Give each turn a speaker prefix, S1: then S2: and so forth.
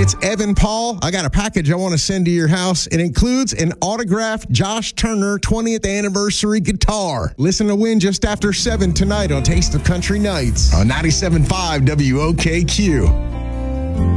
S1: it's Evan Paul. I got a package I want to send to your house. It includes an autographed Josh Turner 20th anniversary guitar. Listen to win just after 7 tonight on Taste of Country Nights on 97.5 WOKQ.